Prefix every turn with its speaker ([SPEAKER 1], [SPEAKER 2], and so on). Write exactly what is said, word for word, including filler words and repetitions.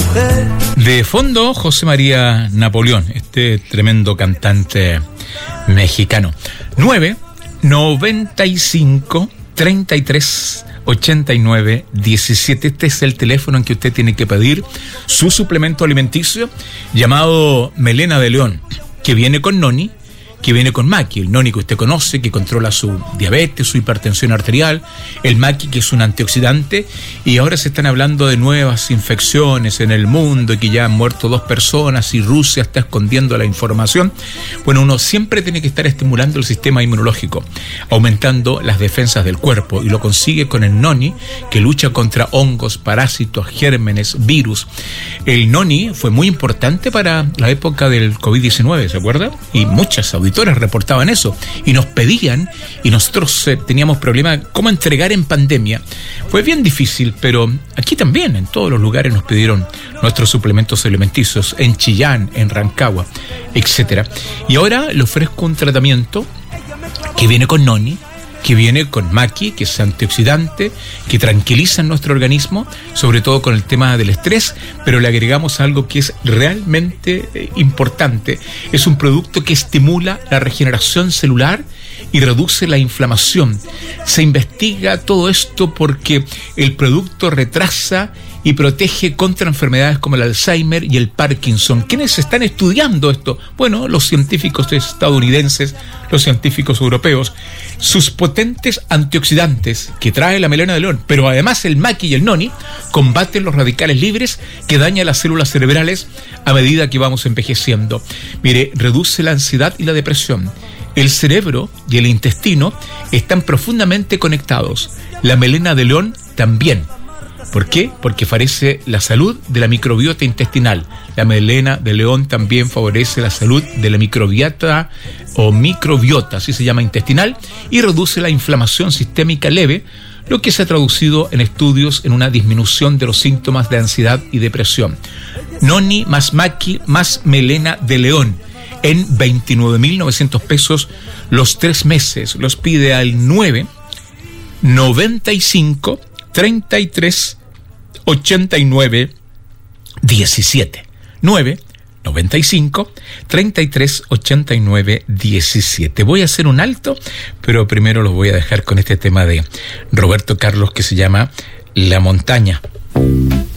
[SPEAKER 1] De fondo, José María Napoleón, este tremendo cantante mexicano. nueve noventa y cinco treinta y tres ochenta y nueve diecisiete. Este es el teléfono en que usted tiene que pedir su suplemento alimenticio llamado Melena de León, que viene con Noni, que viene con Maki, el Noni que usted conoce, que controla su diabetes, su hipertensión arterial, el Maki que es un antioxidante, y ahora se están hablando de nuevas infecciones en el mundo y que ya han muerto dos personas y Rusia está escondiendo la información. Bueno, uno siempre tiene que estar estimulando el sistema inmunológico, aumentando las defensas del cuerpo, y lo consigue con el Noni, que lucha contra hongos, parásitos, gérmenes, virus. El Noni fue muy importante para la época del covid diecinueve, ¿se acuerda? Y muchas auditoras reportaban eso y nos pedían, y nosotros eh, teníamos problemas cómo entregar en pandemia. Fue bien difícil, pero aquí también, en todos los lugares nos pidieron nuestros suplementos alimenticios, en Chillán, en Rancagua, etcétera. Y ahora le ofrezco un tratamiento que viene con Noni, que viene con Maki, que es antioxidante, que tranquiliza nuestro organismo, sobre todo con el tema del estrés, pero le agregamos algo que es realmente eh, importante. Es un producto que estimula la regeneración celular y reduce la inflamación. Se investiga todo esto porque el producto retrasa y protege contra enfermedades como el Alzheimer y el Parkinson. ¿Quiénes están estudiando esto? Bueno, los científicos estadounidenses, los científicos europeos. Sus potentes antioxidantes que trae la Melena de León, pero además el Maki y el Noni, combaten los radicales libres que dañan las células cerebrales a medida que vamos envejeciendo. Mire, reduce la ansiedad y la depresión. El cerebro y el intestino están profundamente conectados. La Melena de León también. ¿Por qué? Porque favorece la salud de la microbiota intestinal. La Melena de León también favorece la salud de la microbiota o microbiota, así se llama, intestinal, y reduce la inflamación sistémica leve, lo que se ha traducido en estudios en una disminución de los síntomas de ansiedad y depresión. Noni más Maki más Melena de León en veintinueve mil novecientos pesos los tres meses. Los pide al nueve noventa y cinco treinta y tres ochenta y nueve diecisiete. nueve noventa y cinco treinta y tres ochenta y nueve diecisiete. Voy a hacer un alto, pero primero los voy a dejar con este tema de Roberto Carlos que se llama La Montaña.